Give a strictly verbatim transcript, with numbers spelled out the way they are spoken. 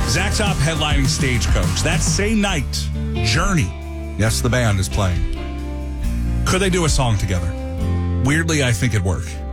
Zach Top headlining Stagecoach. That same night, Journey, yes, the band is playing. Could they do a song together? Weirdly, I think it'd work.